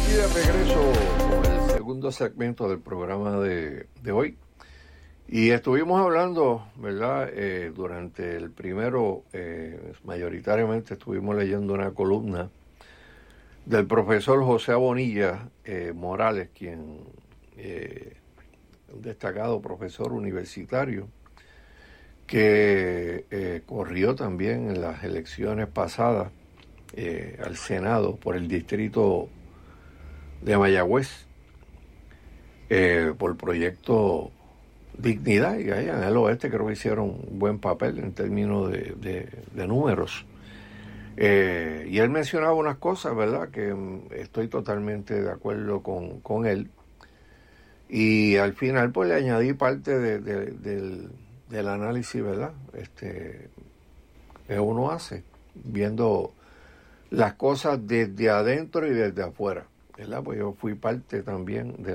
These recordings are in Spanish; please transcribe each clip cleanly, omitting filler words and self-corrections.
aquí de regreso con el segundo segmento del programa de hoy. Y estuvimos hablando, ¿verdad? Durante el primero, mayoritariamente estuvimos leyendo una columna del profesor José Bonilla Morales, quien un destacado profesor universitario, que corrió también en las elecciones pasadas al Senado por el distrito de Mayagüez, por el proyecto Dignidad, y allá en el oeste creo que hicieron un buen papel en términos de números. Y él mencionaba unas cosas, ¿verdad?, que estoy totalmente de acuerdo con él. Y al final pues le añadí parte del análisis, ¿verdad?, que uno hace, viendo las cosas desde adentro y desde afuera, ¿verdad? Pues yo fui parte también de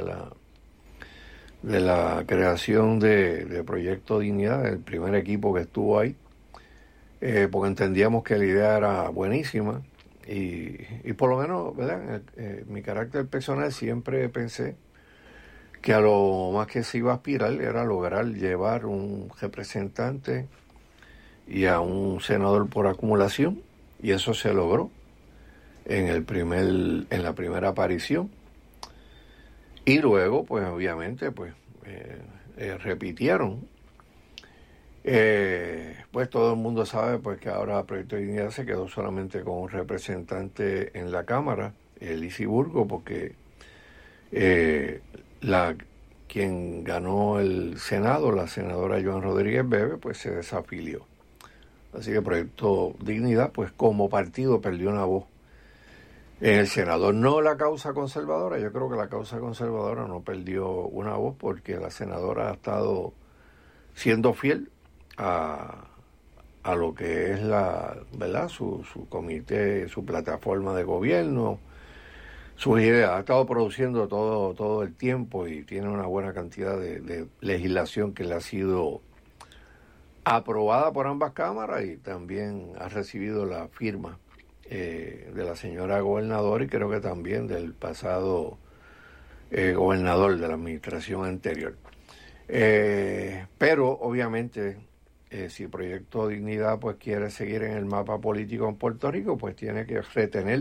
la creación de Proyecto Dignidad, el primer equipo que estuvo ahí, porque entendíamos que la idea era buenísima y por lo menos, ¿verdad?, mi carácter personal siempre pensé que a lo más que se iba a aspirar era lograr llevar un representante y a un senador por acumulación, y eso se logró en la primera aparición. Y luego, pues obviamente, pues repitieron. Pues todo el mundo sabe pues que ahora Proyecto de Dignidad se quedó solamente con un representante en la Cámara, Lizy Burgos, porque quien ganó el Senado, la senadora Joan Rodríguez Bebe, pues se desafilió. Así que Proyecto Dignidad, pues como partido, perdió una voz en el Senado. No la causa conservadora, yo creo que la causa conservadora no perdió una voz porque la senadora ha estado siendo fiel a lo que es ¿verdad?, su comité, su plataforma de gobierno, sus ideas. Ha estado produciendo todo el tiempo y tiene una buena cantidad de legislación que le ha sido aprobada por ambas cámaras, y también ha recibido la firma de la señora gobernadora y creo que también del pasado gobernador de la administración anterior. Pero obviamente si el Proyecto Dignidad pues quiere seguir en el mapa político en Puerto Rico, pues tiene que retener